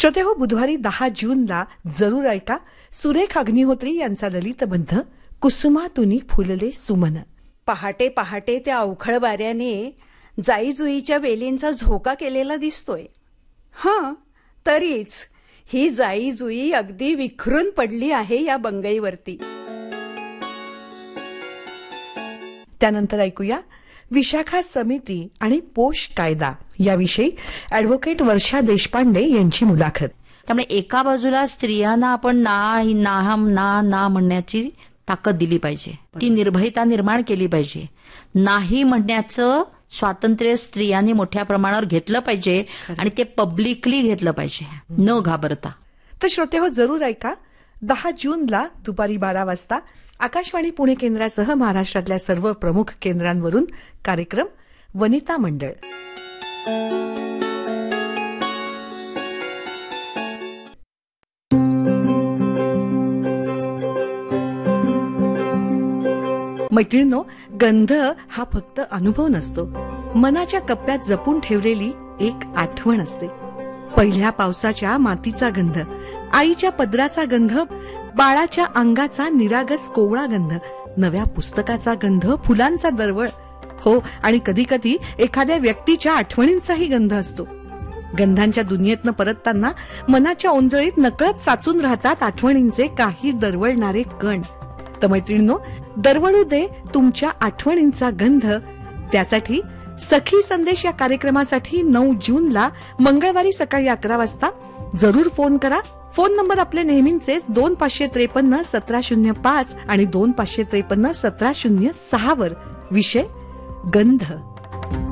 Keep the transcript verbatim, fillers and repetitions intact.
श्रोते हो, बुधवारी दहा जूनला जरूर ऐका सुरेख अग्निहोत्री यांचा ललितबंध कुसुमातुनी फुलले सुमन. पहाटे पहाटे त्या अवखळ वाऱ्याने जाईजुईच्या वेलींचा झोका केलेला दिसतोय. हां, तरीच ही जाईजुई अगदी विखरून पडली आहे या बंगईवरती. त्यानंतर ऐकूया विशाखा समिती आणि पोष कायदा याविषयी ॲडव्होकेट वर्षा देशपांडे यांची मुलाखत. त्यामुळे एका बाजूला स्त्रियांना आपण ना ना ना ना म्हणण्याची ताकद दिली पाहिजे, ती निर्भयता निर्माण केली पाहिजे. नाही म्हणण्याचं स्वातंत्र्य स्त्रियांनी मोठ्या प्रमाणावर घेतलं पाहिजे आणि ते पब्लिकली घेतलं पाहिजे, न घाबरता. तर श्रोते हो, जरूर ऐका दहा जूनला दुपारी बारा वाजता आकाशवाणी पुणे केंद्रासह महाराष्ट्रातल्या सर्व प्रमुख केंद्रांवरून कार्यक्रम वनिता मंडळ. मैत्रिणींनो, गंध हा फक्त अनुभव नसतो, मनाच्या कप्प्यात जपून ठेवलेली एक आठवण असते. पहिल्या पावसाच्या मातीचा गंध, आईच्या पदराचा गंध, बाळाच्या अंगाचा निरागस कोवळा गंध, नव्या पुस्तकाचा गंध, फुलांचा दरवळ, हो, आणि कधी कधी एखाद्या व्यक्तीच्या आठवणींचाही गंध असतो. गंधांच्या दुनियेतनं परतताना मनाच्या ओंजळीत नकळत साचून राहतात आठवणींचे काही दरवळणारे कण. तर मैत्रिणींनो, दरवळू दे तुमच्या आठवणींचा गंध. त्यासाठी सखी संदेश या कार्यक्रमासाठी नऊ जूनला मंगळवारी सकाळी अकरा वाजता जरूर फोन करा. फोन नंबर आपले नेहमीचेच दोन पाचशे त्रेपन्न सतरा शून्य पाच आणि दोन पाचशे त्रेपन्न सतरा शून्य सहा वर. विषय गंध.